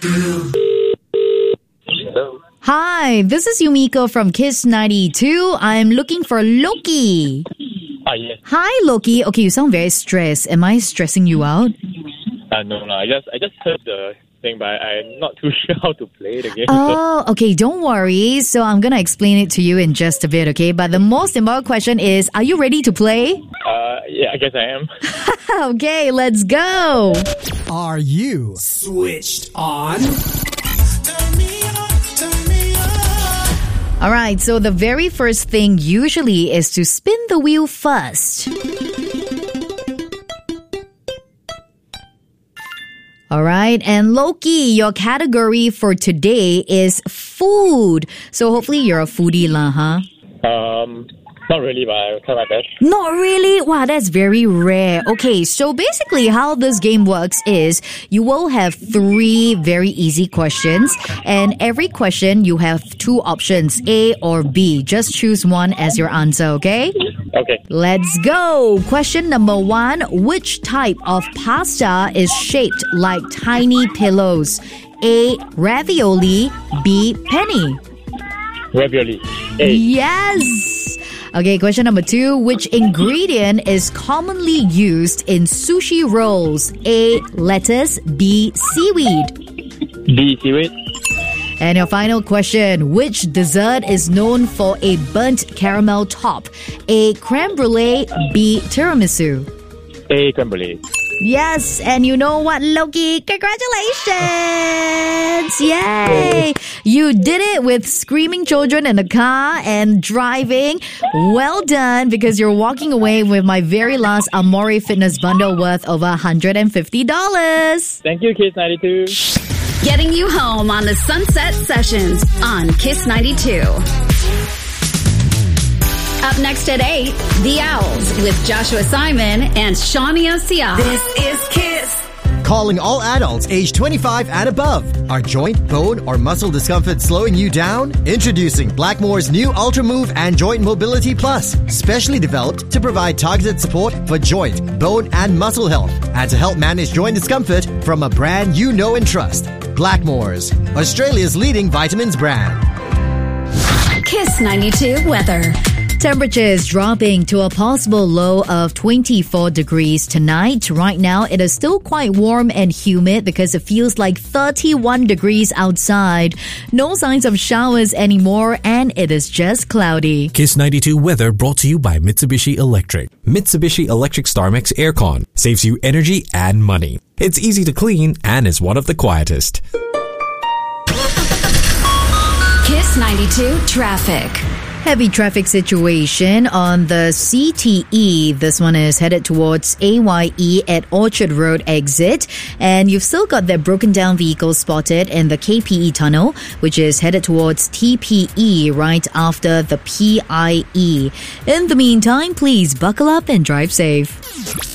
Hello. Hi, this is Yumiko from Kiss 92. I'm looking for Loki. Yes. Hi, Loki. Okay, you sound very stressed. Am I stressing you out? No, I just heard the thing, but I'm not too sure how to play the game. Oh, okay, don't worry. So I'm going to explain it to you in just a bit, okay? But the most important question is, are you ready to play? Yeah, I guess I am. Okay, let's go. Are you switched on? All right, so the very first thing usually is to spin the wheel first. All right, and Loki, your category for today is food. So hopefully you're a foodie lah, huh? Not really, but I'll try my best. Not really? Wow, that's very rare. Okay, so basically how this game works is you will have 3 very easy questions, and every question you have 2 options, A or B. Just choose one as your answer, okay? Okay. Let's go. Question number 1. Which type of pasta is shaped like tiny pillows? A. Ravioli. B. Penny. Ravioli. A. Yes. Okay, question number 2. Which ingredient is commonly used in sushi rolls? A. Lettuce. B. Seaweed. B. Seaweed. And your final question. Which dessert is known for a burnt caramel top? A. Creme brulee. B. Tiramisu. A. Creme brulee. Yes, and you know what, Loki? Congratulations! Yay! You did it with screaming children in the car and driving. Well done, because you're walking away with my very last Amore Fitness bundle worth over $150. Thank you, Kiss 92. Getting you home on the Sunset Sessions on Kiss 92. Up next at 8, The Owls with Joshua Simon and Shania Sia. This is Kiss. Calling all adults age 25 and above. Are joint, bone, or muscle discomfort slowing you down? Introducing Blackmore's new Ultra Move and Joint Mobility Plus, specially developed to provide targeted support for joint, bone, and muscle health, and to help manage joint discomfort from a brand you know and trust. Blackmore's, Australia's leading vitamins brand. Kiss 92 weather. Temperatures dropping to a possible low of 24 degrees tonight. Right now, it is still quite warm and humid because it feels like 31 degrees outside. No signs of showers anymore, and it is just cloudy. Kiss 92 weather brought to you by Mitsubishi Electric. Mitsubishi Electric StarMax Aircon saves you energy and money. It's easy to clean and is one of the quietest. Kiss 92 traffic. Heavy traffic situation on the CTE. This one is headed towards AYE at Orchard Road exit. And you've still got that broken down vehicle spotted in the KPE tunnel, which is headed towards TPE right after the PIE. In the meantime, please buckle up and drive safe.